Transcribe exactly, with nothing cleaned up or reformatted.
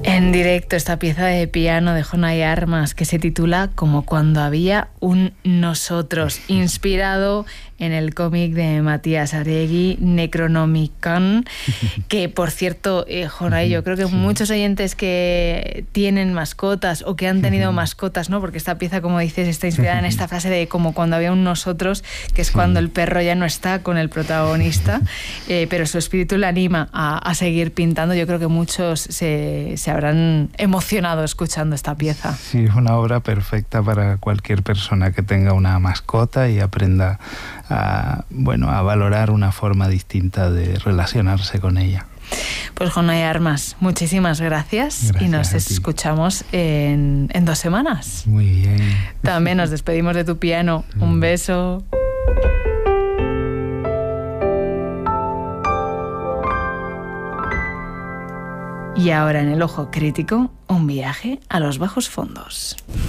En directo esta pieza de piano de Jonay Armas que se titula Como cuando había un nosotros, inspirado en el cómic de Matías Aregui, Necronomicon, que por cierto, eh, Jonay, yo creo que sí. muchos oyentes que tienen mascotas o que han tenido mascotas, ¿no? Porque esta pieza, como dices, está inspirada en esta frase de como cuando había un nosotros, que es sí. cuando el perro ya no está con el protagonista, eh, pero su espíritu le anima a, a seguir pintando. Yo creo que muchos se, se habrán emocionado escuchando esta pieza. Sí, es una obra perfecta para cualquier persona que tenga una mascota y aprenda a, bueno, a valorar una forma distinta de relacionarse con ella. Pues Jonay Armas, muchísimas gracias, gracias y nos escuchamos en, en dos semanas. Muy bien. También nos despedimos de tu piano. Un beso. Y ahora en el Ojo Crítico, un viaje a los bajos fondos.